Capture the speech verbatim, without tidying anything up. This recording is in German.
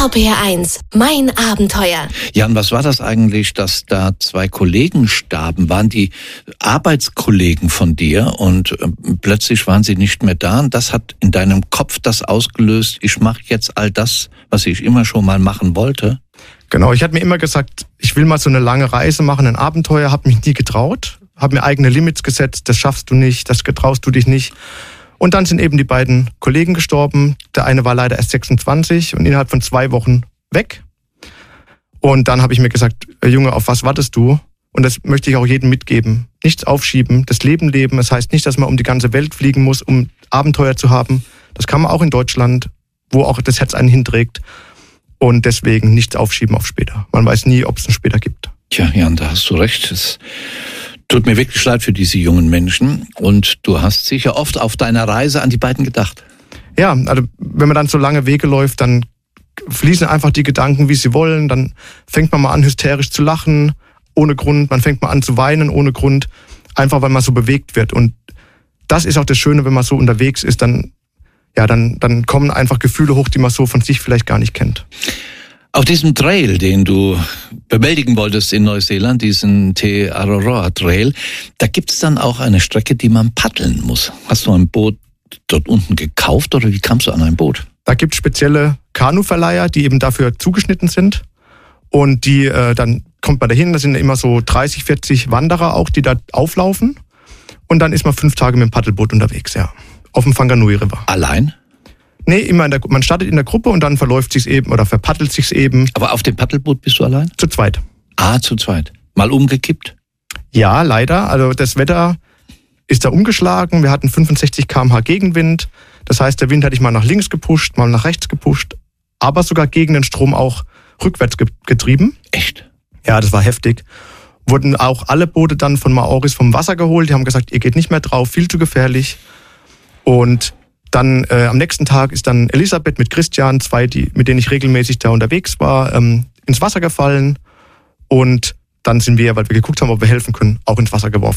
R B R eins, mein Abenteuer. Jan, was war das eigentlich, dass da zwei Kollegen starben? Waren die Arbeitskollegen von dir und äh, plötzlich waren sie nicht mehr da? Und das hat in deinem Kopf das ausgelöst, ich mache jetzt all das, was ich immer schon mal machen wollte? Genau, ich hatte mir immer gesagt, ich will mal so eine lange Reise machen, ein Abenteuer, habe mich nie getraut, habe mir eigene Limits gesetzt, das schaffst du nicht, das getraust du dich nicht. Und dann sind eben die beiden Kollegen gestorben. Der eine war leider erst sechsundzwanzig und innerhalb von zwei Wochen weg. Und dann habe ich mir gesagt, Junge, auf was wartest du? Und das möchte ich auch jedem mitgeben. Nichts aufschieben, das Leben leben. Das heißt nicht, dass man um die ganze Welt fliegen muss, um Abenteuer zu haben. Das kann man auch in Deutschland, wo auch das Herz einen hinträgt. Und deswegen nichts aufschieben auf später. Man weiß nie, ob es ein später gibt. Tja, Jan, da hast du recht. Es tut mir wirklich leid für diese jungen Menschen. Und du hast sicher oft auf deiner Reise an die beiden gedacht. Ja, also wenn man dann so lange Wege läuft, dann fließen einfach die Gedanken, wie sie wollen. Dann fängt man mal an, hysterisch zu lachen, ohne Grund. Man fängt mal an zu weinen, ohne Grund. Einfach, weil man so bewegt wird. Und das ist auch das Schöne, wenn man so unterwegs ist, dann, ja, dann, dann kommen einfach Gefühle hoch, die man so von sich vielleicht gar nicht kennt. Auf diesem Trail, den du bewältigen wolltest in Neuseeland, diesen Te Araroa Trail, da gibt es dann auch eine Strecke, die man paddeln muss. Hast du ein Boot dort unten gekauft oder wie kamst du an ein Boot? Da gibt es spezielle Kanuverleiher, die eben dafür zugeschnitten sind. Und die, äh, dann kommt man dahin, da sind immer so dreißig, vierzig Wanderer auch, die da auflaufen. Und dann ist man fünf Tage mit dem Paddelboot unterwegs, ja. Auf dem Whanganui River. Allein? Nee, immer in der, man startet in der Gruppe und dann verläuft sich's eben oder verpaddelt sich's eben. Aber auf dem Paddelboot bist du allein? Zu zweit. Ah, zu zweit. Mal umgekippt? Ja, leider. Also das Wetter ist da umgeschlagen. Wir hatten fünfundsechzig Kilometer pro Stunde Gegenwind. Das heißt, der Wind hatte ich mal nach links gepusht, mal nach rechts gepusht, aber sogar gegen den Strom auch rückwärts getrieben. Echt? Ja, das war heftig. Wurden auch alle Boote dann von Maoris vom Wasser geholt. Die haben gesagt, ihr geht nicht mehr drauf, viel zu gefährlich. Und dann äh, am nächsten Tag ist dann Elisabeth mit Christian, zwei, die, mit denen ich regelmäßig da unterwegs war, ähm, ins Wasser gefallen. Und dann sind wir, weil wir geguckt haben, ob wir helfen können, auch ins Wasser geworfen.